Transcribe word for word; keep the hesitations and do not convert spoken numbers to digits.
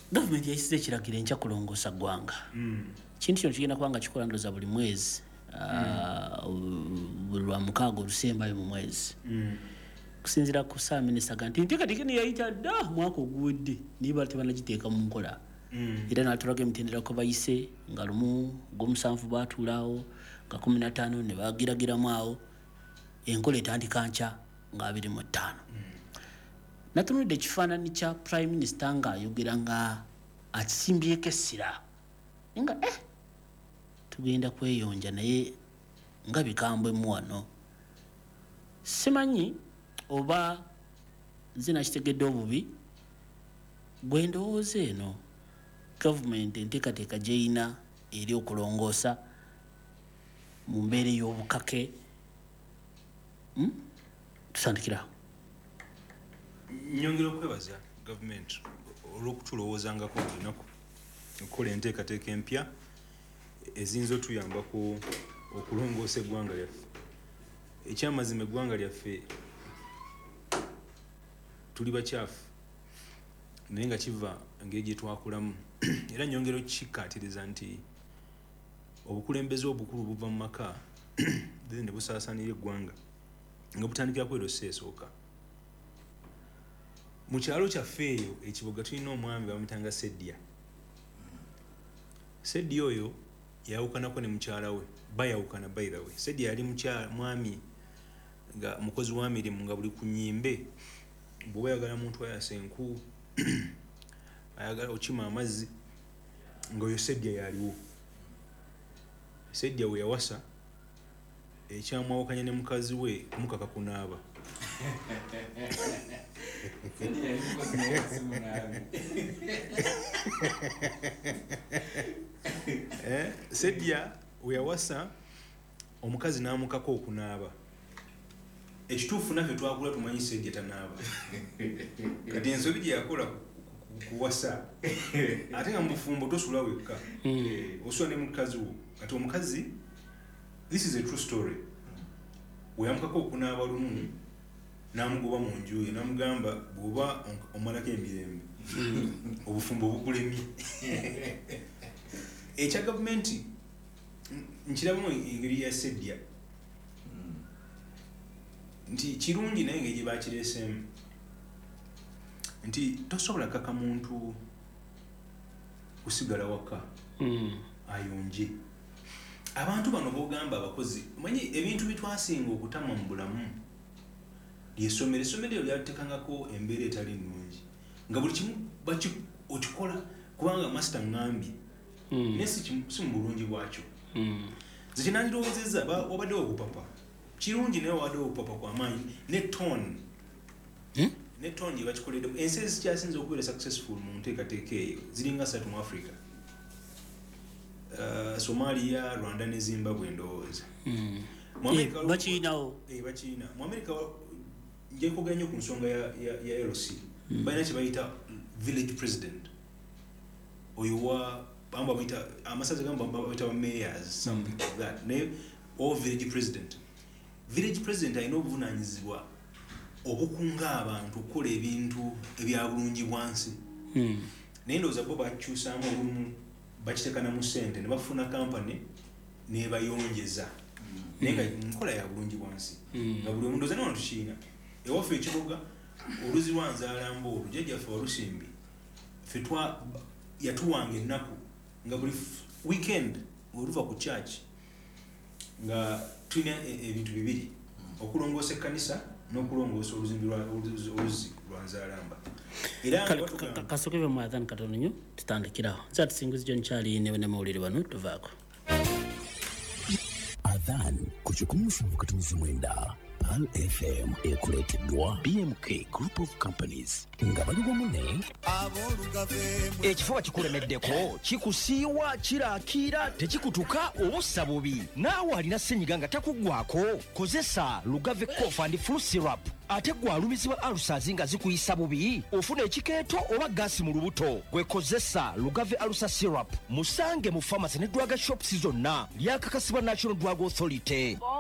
government yayisize ekiragiro enkya kulongoosa ggwanga. Kintu kino kigenda kubanga kikola ndoza buli mwezi buli lwa mukaaga olusembayo mu mwezi. Kusinziira ku Ssaaba Minisita nti enteekateeka eno yayita dda mwaka oguwedde naye bali tebanagiteeka mu nkola. Era n'atulaga emitendera ko bayise nga lumu gw'omusanvu baatuulaawo nga kumi na ttaano ne bagiragiramu awo enkola etandika nkya nga abiri mu ttaano. Natunulidde ekifaananyi kya Prime Minister ng'ayogera nga akisimbyeko essira nga eh tugenda kweyonja naye nga bikambwemu wano. Simanyi oba nze nakitegedde obubi gwe ndowooza eno gavumenti enteekateeka gy'eyina eri okulongoosa mu mbeera ey'obukake. Hmm? Tusandikira nyongera okwebaza gavumenti olw'okutulowoozangako buli lunaku okukola enteekateeka empya eziyinza otuyambako okulongoosa eggwanga lyaffe. Ekyamazima eggwanga lyaffe tuli bakyafu naye nga kiva engeri gye twakulamu. Era nyongera okukikkaatiriza nti obukulembeze obukulu buva mu maka then ne busaasaanira eggwanga nga butandikira ku ero seesooka. Mu kyalo kyaffe eyo ekibuga tulina omwami bamuyitanga Seddia. Seddia oyo yawukanako ne mukyala we bayawukana by the way. Seddia yali mwami nga mukozi wa mirimu nga buli ku nnyimbe bw'oba ayagala muntu ayasa enku ayagala okima amazzi nga oyo Seddia yaliwo. Seddia we yawasa ekyamwawukanya ne mukazi we kumukaka kunaaba. eh Seddia we yawasa omukazi n'amukako okunaaba. Ekituufu naffe twakula tumanyi Seddia tanaaba. Kati ensobi gye yakola kuwasa ate nga mu bufumbo tosula wekka osula ne mukazi wo. Kati omukazi, this is a true story, weyamukako okunaaba lumu n'amugoba mu nju ye n'amugamba bw'oba omalako emirembe obufumbo bukulemye. Ekya gavumenti nkirabamu engeri ya Seddia nti kirungi naye engeri gye bakireeseemu nti tosobola kaka muntu kusigala waka ayonje. Abantu bano bogamba abakozi manyi ebintu bitwasinga okutama mu bulamu lyesomero. Essomero eryo lyatekangako embeera etali nnungi nga buli kimu baki okikola kubanga masita ngambye naye si mu bulungi bwakyo. Nze kyenandirowoozezza wabaddewo obupapa kirungi naye wabaddewo obupapa kw'amaanyi ne tone ne tone gye bakikoleddemu. Ensi ezikyasinze okubeera successful mu nteekateeka eyo ziringa ssatu mu Africa. Uh, Somalia, Rwanda ne Zimbabwe ndowooza. Bakinawo. Eh bakina. Mu America nje kuganya ku nsonga ya ya, ya L C. Mm. Bayina kye bayita village president. Oyo wa bamba bayita amasaza gamba bayita mayors something like that. Ne or village president. Village president ayina obuvunanyizibwa okukunga abantu okukola ebintu ebya bulungi bwansi. Mm. Naye ndowooza bo bakyusaamu olumu bakitekana mu ssente ne bafuna kampani ne bayonjeza naye nga nkola ya bulungi bwansi nga buli omuntu ozana wantu kiina ewaffe ekibuga oluzi lwanzaala mboolu jjajjaffe walusimbi ffe yatuwanga ennaku nga buli weekend oluva ku church nga tulina ebintu bibiri okulongoosa ekkanisa n'okulongoosa oluzimbi oluzi lwanzaalamba. Kasokebe mwadhani katono nyo tutandikiraho zati singuzi John Charlie ne mawulire bano tuvaako adhan kuchukumufu mkatumizi mwenda Pal F M ekuleteddwa B M K Group of Companies nga baliwo mune ekifuba kikulemeddeko kikusiiwa kiraakira tekikutuka obussa bubi naawe alina ssenyiga nga takuggwako kozesa Lugave Cough and Flu Syrup ate gwalumizibwa alusazi nga zikuyisa bubi ofuna ekikeeto oba gaasi mu lubuto gwekozesa Lugave Alusa Syrup musange mu pharmacy ne drug shops zonna lyakakasibwa National Drug Authority.